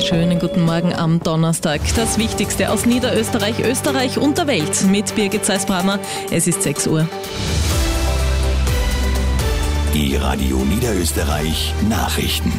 Schönen guten Morgen am Donnerstag. Das Wichtigste aus Niederösterreich, Österreich und der Welt mit Birgit Zeisbranner. Es ist 6 Uhr. Die Radio Niederösterreich Nachrichten.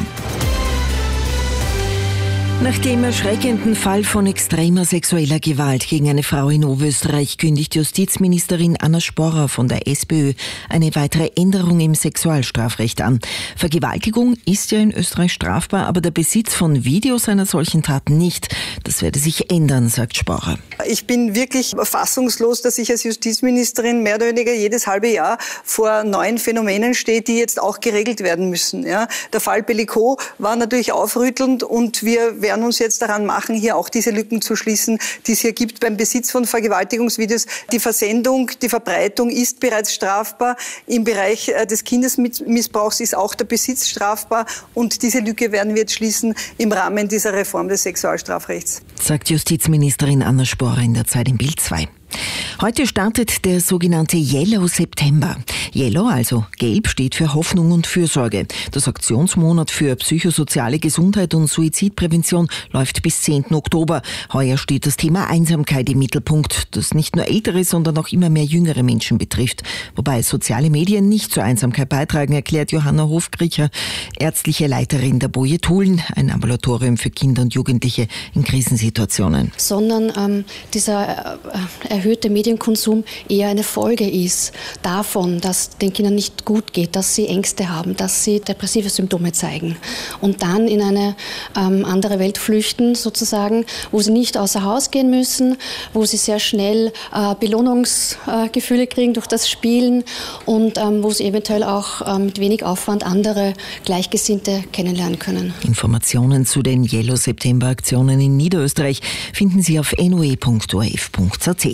Nach dem erschreckenden Fall von extremer sexueller Gewalt gegen eine Frau in Oberösterreich kündigt Justizministerin Anna Sporrer von der SPÖ eine weitere Änderung im Sexualstrafrecht an. Vergewaltigung ist ja in Österreich strafbar, aber der Besitz von Videos einer solchen Tat nicht. Das werde sich ändern, sagt Sporrer. Ich bin wirklich fassungslos, dass ich als Justizministerin mehr oder weniger jedes halbe Jahr vor neuen Phänomenen stehe, die jetzt auch geregelt werden müssen. Ja. Der Fall Bellico war natürlich aufrüttelnd und wir werden uns jetzt daran machen, hier auch diese Lücken zu schließen, die es hier gibt beim Besitz von Vergewaltigungsvideos. Die Versendung, die Verbreitung ist bereits strafbar. Im Bereich des Kindesmissbrauchs ist auch der Besitz strafbar. Und diese Lücke werden wir jetzt schließen im Rahmen dieser Reform des Sexualstrafrechts. Sagt Justizministerin Anna Sporrer in der Zeit im Bild 2. Heute startet der sogenannte Yellow September. Yellow, also gelb, steht für Hoffnung und Fürsorge. Das Aktionsmonat für psychosoziale Gesundheit und Suizidprävention läuft bis 10. Oktober. Heuer steht das Thema Einsamkeit im Mittelpunkt, das nicht nur ältere, sondern auch immer mehr jüngere Menschen betrifft. Wobei soziale Medien nicht zur Einsamkeit beitragen, erklärt Johanna Hofkriecher, ärztliche Leiterin der Boje Thulen, ein Ambulatorium für Kinder und Jugendliche in Krisensituationen. Sondern dieser erhöhte Medienkonsum eher eine Folge ist davon, dass den Kindern nicht gut geht, dass sie Ängste haben, dass sie depressive Symptome zeigen und dann in eine andere Welt flüchten sozusagen, wo sie nicht außer Haus gehen müssen, wo sie sehr schnell Belohnungsgefühle kriegen durch das Spielen und wo sie eventuell auch mit wenig Aufwand andere Gleichgesinnte kennenlernen können. Informationen zu den Yellow September Aktionen in Niederösterreich finden Sie auf noe.orf.at.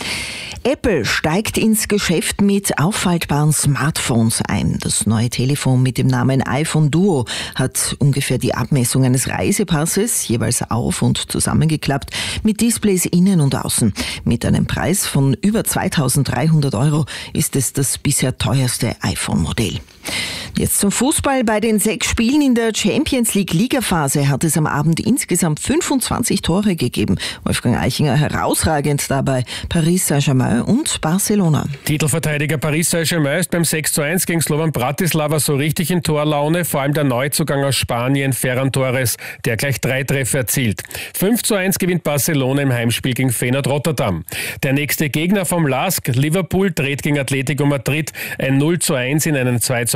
Apple steigt ins Geschäft mit auffaltbaren Smartphones ein. Das neue Telefon mit dem Namen iPhone Duo hat ungefähr die Abmessung eines Reisepasses, jeweils auf- und zusammengeklappt, mit Displays innen und außen. Mit einem Preis von über 2.300 € ist es das bisher teuerste iPhone-Modell. Jetzt zum Fußball. Bei den 6 Spielen in der Champions League Ligaphase hat es am Abend insgesamt 25 Tore gegeben. Wolfgang Eichinger herausragend dabei Paris Saint-Germain und Barcelona. Titelverteidiger Paris Saint-Germain ist beim 6:1 gegen Slovan Bratislava so richtig in Torlaune, vor allem der Neuzugang aus Spanien Ferran Torres, der gleich 3 Treffer erzielt. 5:1 gewinnt Barcelona im Heimspiel gegen Feyenoord Rotterdam. Der nächste Gegner vom LASK, Liverpool, dreht gegen Atletico Madrid ein 0:1 in einen 2:1